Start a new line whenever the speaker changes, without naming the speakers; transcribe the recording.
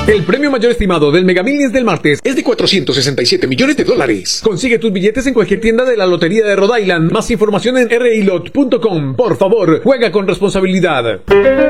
El premio mayor estimado del Mega Millions del martes es de $467 millones. Consigue tus billetes en cualquier tienda de la Lotería de Rhode Island. Más información en rilot.com. Por favor, juega con responsabilidad.